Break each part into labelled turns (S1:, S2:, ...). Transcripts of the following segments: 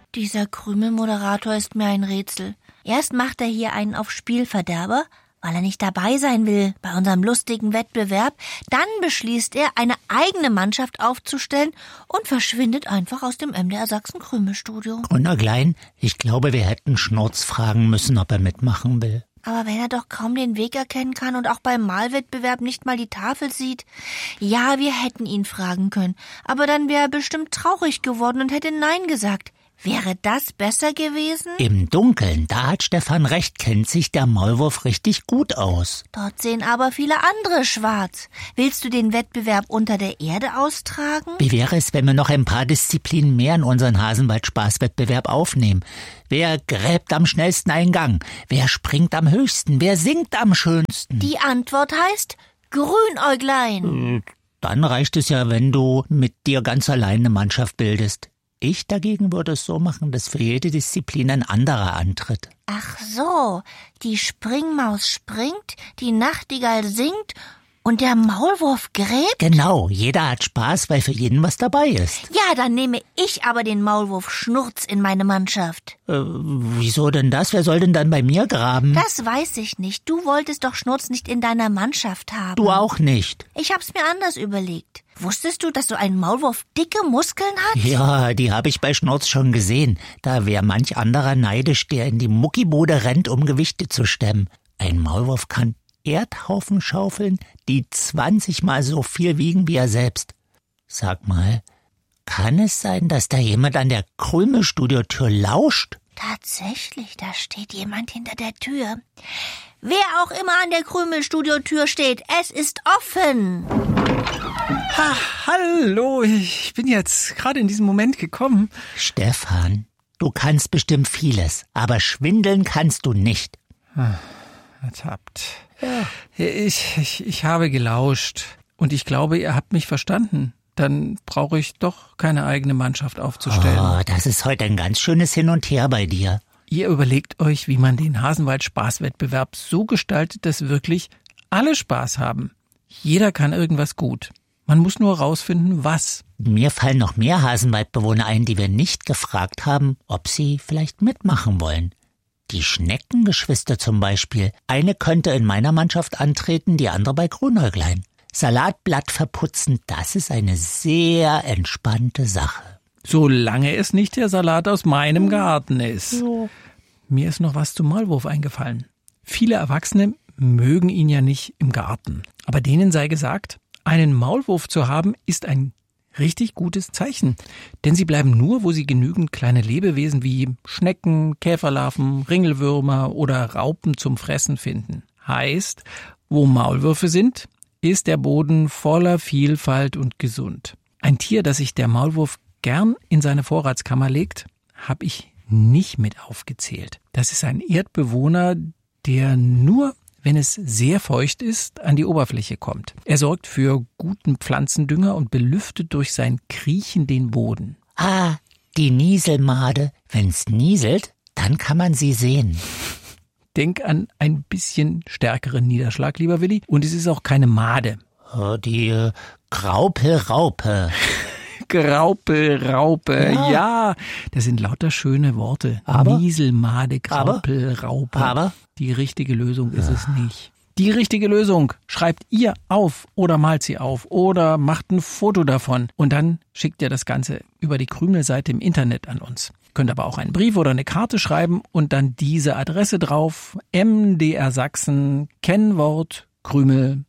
S1: Dieser Krümel-Moderator ist mir ein Rätsel. Erst macht er hier einen auf Spielverderber, weil er nicht dabei sein will bei unserem lustigen Wettbewerb. Dann beschließt er, eine eigene Mannschaft aufzustellen und verschwindet einfach aus dem MDR Sachsen-Krümel-Studio.
S2: Grünäuglein, ich glaube, wir hätten Schnurz fragen müssen, ob er mitmachen will.
S1: Aber wenn er doch kaum den Weg erkennen kann und auch beim Malwettbewerb nicht mal die Tafel sieht. Ja, wir hätten ihn fragen können, aber dann wäre er bestimmt traurig geworden und hätte Nein gesagt. Wäre das besser gewesen?
S2: Im Dunkeln, da hat Stefan recht, kennt sich der Maulwurf richtig gut aus.
S1: Dort sehen aber viele andere schwarz. Willst du den Wettbewerb unter der Erde austragen?
S2: Wie wäre es, wenn wir noch ein paar Disziplinen mehr in unseren Hasenwald-Spaßwettbewerb aufnehmen? Wer gräbt am schnellsten einen Gang? Wer springt am höchsten? Wer singt am schönsten?
S1: Die Antwort heißt Grünäuglein.
S2: Dann reicht es ja, wenn du mit dir ganz allein eine Mannschaft bildest. Ich dagegen würde es so machen, dass für jede Disziplin ein anderer antritt.
S1: Ach so, die Springmaus springt, die Nachtigall singt und der Maulwurf gräbt?
S2: Genau, jeder hat Spaß, weil für jeden was dabei ist.
S1: Ja, dann nehme ich aber den Maulwurf Schnurz in meine Mannschaft.
S2: Wieso denn das? Wer soll denn dann bei mir graben?
S1: Das weiß ich nicht. Du wolltest doch Schnurz nicht in deiner Mannschaft haben.
S2: Du auch nicht.
S1: Ich hab's mir anders überlegt. Wusstest du, dass so ein Maulwurf dicke Muskeln hat?
S2: Ja, die habe ich bei Schnurz schon gesehen. Da wäre manch anderer neidisch, der in die Muckibude rennt, um Gewichte zu stemmen. Ein Maulwurf kann Erdhaufen schaufeln, die 20-mal so viel wiegen wie er selbst. Sag mal, kann es sein, dass da jemand an der Krümel-Studiotür lauscht?
S1: Tatsächlich, da steht jemand hinter der Tür. Wer auch immer an der Krümel-Studiotür steht, es ist offen.
S3: Hallo, ich bin jetzt gerade in diesem Moment gekommen.
S2: Stefan, du kannst bestimmt vieles, aber schwindeln kannst du nicht.
S3: Ertappt. Ja. Ich habe gelauscht und ich glaube, ihr habt mich verstanden. Dann brauche ich doch keine eigene Mannschaft aufzustellen.
S2: Oh, das ist heute ein ganz schönes Hin und Her bei dir.
S3: Ihr überlegt euch, wie man den Hasenwald-Spaßwettbewerb so gestaltet, dass wirklich alle Spaß haben. Jeder kann irgendwas gut. Man muss nur rausfinden, was.
S2: Mir fallen noch mehr Hasenwaldbewohner ein, die wir nicht gefragt haben, ob sie vielleicht mitmachen wollen. Die Schneckengeschwister zum Beispiel. Eine könnte in meiner Mannschaft antreten, die andere bei Grünäuglein. Salatblatt verputzen, das ist eine sehr entspannte Sache.
S3: Solange es nicht der Salat aus meinem Garten ist.
S2: So.
S3: Mir ist noch was zum Maulwurf eingefallen. Viele Erwachsene mögen ihn ja nicht im Garten. Aber denen sei gesagt, einen Maulwurf zu haben, ist ein richtig gutes Zeichen. Denn sie bleiben nur, wo sie genügend kleine Lebewesen wie Schnecken, Käferlarven, Ringelwürmer oder Raupen zum Fressen finden. Heißt, wo Maulwürfe sind, ist der Boden voller Vielfalt und gesund. Ein Tier, das sich der Maulwurf gern in seine Vorratskammer legt, habe ich nicht mit aufgezählt. Das ist ein Erdbewohner, der nur, wenn es sehr feucht ist, an die Oberfläche kommt. Er sorgt für guten Pflanzendünger und belüftet durch sein Kriechen den Boden.
S2: Ah, die Nieselmade. Wenn's nieselt, dann kann man sie sehen.
S3: Denk an ein bisschen stärkeren Niederschlag, lieber Willi. Und es ist auch keine Made.
S2: Oh, die Graupelraupe.
S3: Graupelraupe, ja, das sind lauter schöne Worte.
S2: Aber?
S3: Nieselmade, Graupelraupe.
S2: Aber?
S3: Die richtige Lösung ist es nicht. Die richtige Lösung schreibt ihr auf oder malt sie auf oder macht ein Foto davon und dann schickt ihr das Ganze über die Krümel-Seite im Internet an uns. Könnt aber auch einen Brief oder eine Karte schreiben und dann diese Adresse drauf: MDR Sachsen, Kennwort Krümel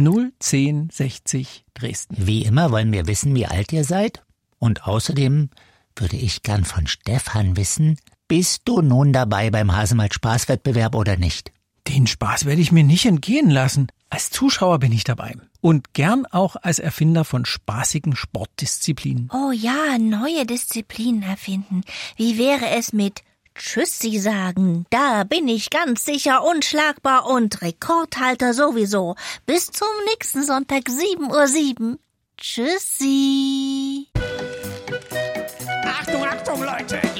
S3: 01060 Dresden.
S2: Wie immer wollen wir wissen, wie alt ihr seid. Und außerdem würde ich gern von Stefan wissen, bist du nun dabei beim Hasenwald-Spaßwettbewerb oder nicht?
S3: Den Spaß werde ich mir nicht entgehen lassen. Als Zuschauer bin ich dabei. Und gern auch als Erfinder von spaßigen Sportdisziplinen.
S1: Oh ja, neue Disziplinen erfinden. Wie wäre es mit Tschüssi sagen? Da bin ich ganz sicher unschlagbar und Rekordhalter sowieso. Bis zum nächsten Sonntag 7:07 Uhr. Tschüssi.
S4: Achtung, Achtung, Leute!